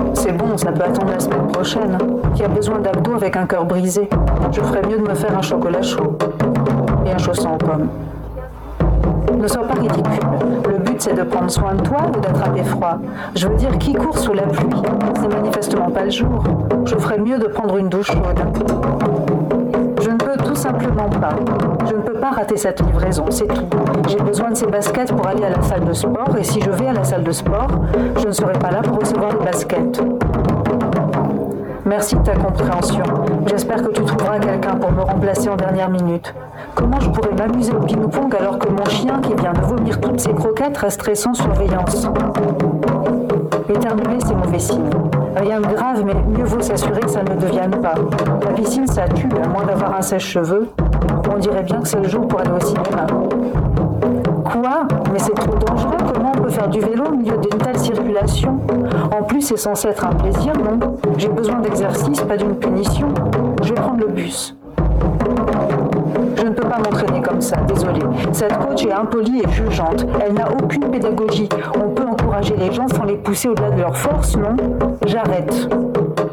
C'est bon, ça peut attendre la semaine prochaine. Qui a besoin d'abdos avec un cœur brisé? Je ferais mieux de me faire un chocolat chaud. Et un chausson aux pommes. Ne sois pas ridicule. Le but, c'est de prendre soin de toi ou d'attraper froid. Je veux dire, qui court sous la pluie? C'est manifestement pas le jour. Je ferais mieux de prendre une douche chaude. Je ne peux tout simplement pas. Je ne peux pas rater cette livraison, c'est tout. J'ai besoin de ces baskets pour aller à la salle de sport, et si je vais à la salle de sport, je ne serai pas là pour recevoir les baskets. Merci de ta compréhension. J'espère que tu trouveras quelqu'un pour me remplacer en dernière minute. Comment je pourrais m'amuser au ping-pong alors que mon chien qui vient de vomir toutes ses croquettes resterait sans surveillance? Éternuer, c'est mauvais signe. Rien de grave, mais mieux vaut s'assurer que ça ne devienne pas. La piscine, ça tue, à moins d'avoir un sèche-cheveux. On dirait bien que c'est le jour pour aller au cinéma. Quoi? Mais c'est trop dangereux, comment on peut faire du vélo au milieu d'une telle circulation? En plus, c'est censé être un plaisir, non? J'ai besoin d'exercice, pas d'une punition. Je vais prendre le bus. Je ne peux pas m'entraîner comme ça, désolée. Cette coach est impolie et jugeante. Elle n'a aucune pédagogie. On peut encourager les gens sans les pousser au-delà de leurs forces, non? J'arrête.